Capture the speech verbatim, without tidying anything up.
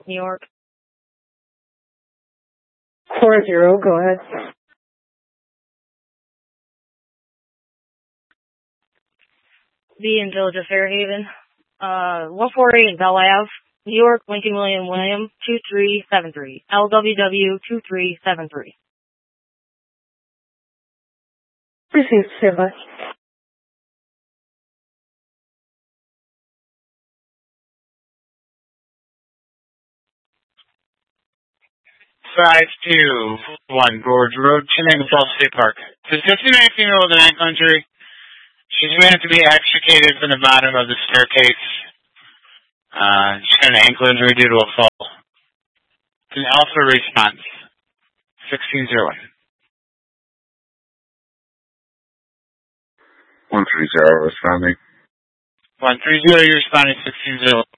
New York. four zero, go ahead. B in Village of Fairhaven. Uh, one forty-eight Bell Ave, New York, Lincoln William William, two three seven three. L W W two three seven three. Received, stand by. five two one Gorge Road, Chenango Falls State Park. This is fifty-nine female with an ankle injury. She's meant to be extricated from the bottom of the staircase. Uh, she's got an ankle injury due to a fall. It's an alpha response. sixteen zero one. one three zero responding. one three zero, you're responding sixteen zero.